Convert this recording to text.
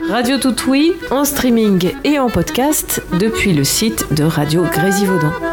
Radio Toutoui en streaming et en podcast depuis le site de Radio Grésivaudan.